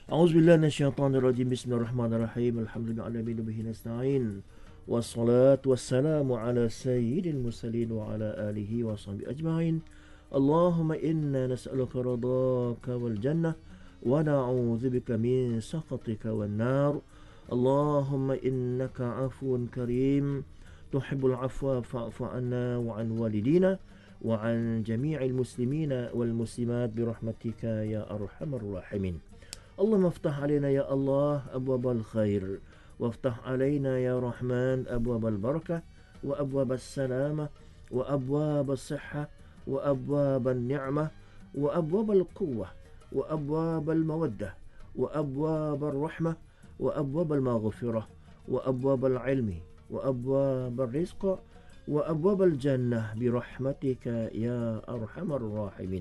أعوذ بالله من الشيطان الرجيم بسم الله الرحمن الرحيم الحمد لله على به نستعين والصلاة والسلام على سيد المرسلين وعلى آله وصحبه أجمعين اللهم إنا نسألك رضاك والجنة ونعوذ بك من سخطك والنار اللهم إنك عفو كريم تحب العفو فاعف عنا وعن والدينا وعن جميع المسلمين والمسلمات برحمتك يا أرحم الراحمين اللهم افتح علينا يا الله أبواب الخير وافتح علينا يا رحمن أبواب البركة وأبواب السلامة وأبواب الصحة وأبواب النعمة وأبواب القوة وأبواب المودة وأبواب الرحمة وأبواب المغفرة وأبواب العلم وأبواب الرزق وأبواب الجنة برحمتك يا أرحم الراحمين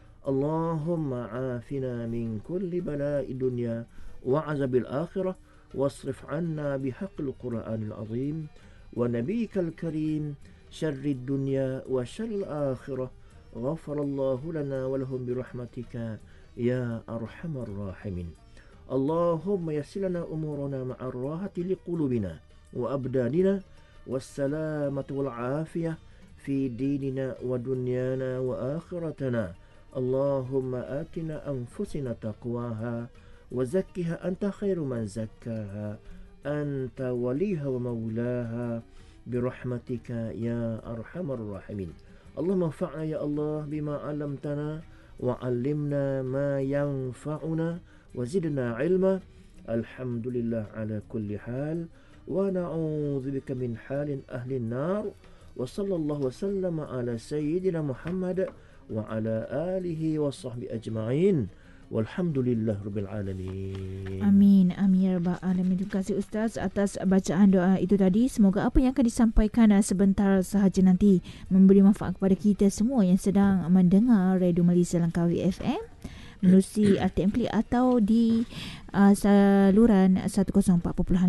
اللهم عافنا من كل بلاء الدنيا وعذاب الآخرة واصرف عنا بحق القرآن العظيم ونبيك الكريم شر الدنيا وشر الآخرة غفر الله لنا ولهم برحمتك يا أرحم الراحمين اللهم يسر لنا أمورنا مع الراحة لقلوبنا وأبداننا والسلامة والعافية في ديننا ودنيانا وآخرتنا اللهم آتنا أنفسنا تقواها وزكها أنت خير من زكاها أنت وليها ومولاها برحمتك يا أرحم الراحمين اللهم انفعنا يا الله بما علمتنا وعلمنا ما ينفعنا وزدنا علما الحمد لله على كل حال ونعوذ بك من حال أهل النار وصلى الله وسلم على سيدنا محمد وعلى آله وصحبه أجمعين والحمد لله رب العالمين. Amin, amin ya rabbal alamin. Terima kasih Ustaz atas bacaan doa itu tadi. Semoga apa yang akan disampaikan sebentar sahaja nanti memberi manfaat kepada kita semua yang sedang mendengar Radio Malaysia Langkawi FM menerusi RTM Klik atau di saluran 104.8.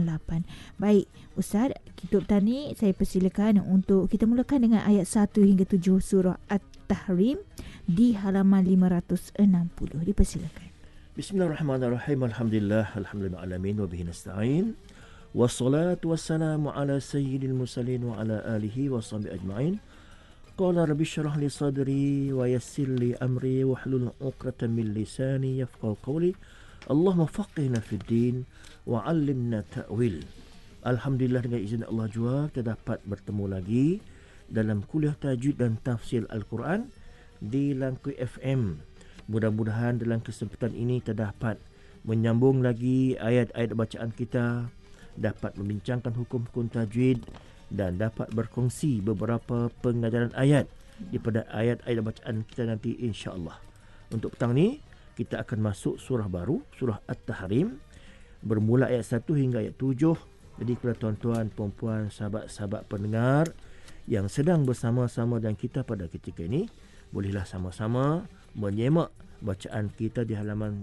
Baik Ustaz, kita tadi saya persilakan untuk kita mulakan dengan ayat 1 hingga 7 surah At-Tahrim di halaman 560. Dipersilakan. Bismillahirrahmanirrahim. Alhamdulillah alamin wa bihi nasta'in. Wassalatu wassalamu ala sayyidil mursalin wa ala alihi wa sahbihi ajma'in. Qala rabbi shrah li sadri wa yassir li amri wahlul 'uqdatam min lisani yafqahu qawli. Allahumma faqihna fid din wa 'allimna ta'wil. Alhamdulillah dengan izin Allah jua kita dapat bertemu lagi dalam kuliah tajwid dan tafsir Al-Quran di Langkawi FM. Mudah-mudahan dalam kesempatan ini kita dapat menyambung lagi ayat-ayat bacaan kita, dapat membincangkan hukum-hukum tajwid dan dapat berkongsi beberapa pengajaran ayat daripada ayat-ayat bacaan kita nanti insya-Allah. Untuk petang ni kita akan masuk surah baru, surah At-Tahrim, bermula ayat 1 hingga ayat 7. Jadi kepada tuan-tuan, puan-puan, sahabat-sahabat pendengar yang sedang bersama-sama dengan kita pada ketika ini, bolehlah sama-sama menyemak bacaan kita di halaman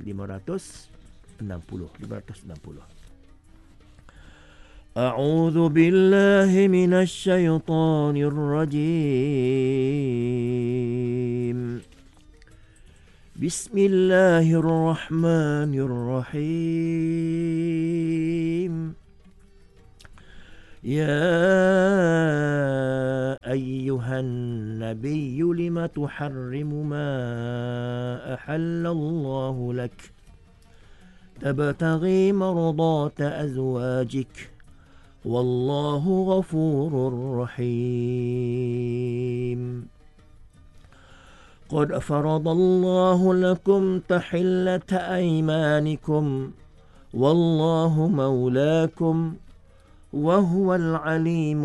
560. A'udzu billahi minasy syaithanir rajim. Bismillahirrahmanirrahim. يا أيها النبي لم تحرم ما أحل الله لك تبتغي مرضات أزواجك والله غفور رحيم قد فرض الله لكم تحلة أيمانكم والله مولاكم وهو العليم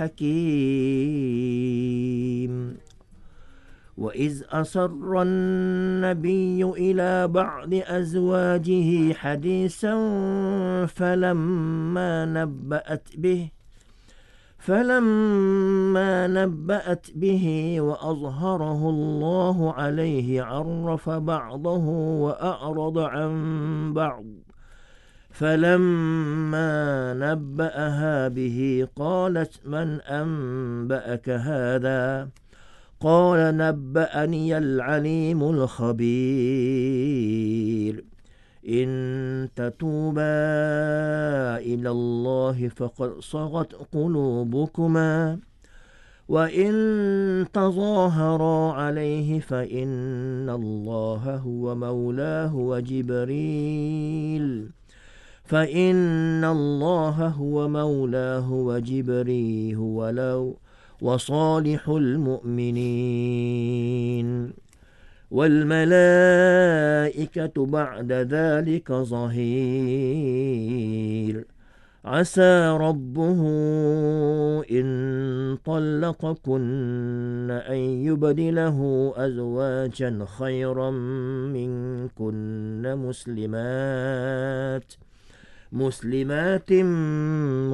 الحكيم وإذ أسر النبي إلى بعض أزواجه حديثا فلما نبأت به وأظهره الله عليه عرف بعضه وأعرض عن بعض فلما نبأها به قالت من أنبأك هذا قال نبأني العليم الخبير إن تتوبا إلى الله فقد صغت قلوبكما وإن تظاهرا عليه فإن الله هو مولاه وجبريل وصالح المؤمنين والملائكة بعد ذلك ظهير عسى ربه إن طلقكن أن يبدله أزواجا خيرا منكن مسلمات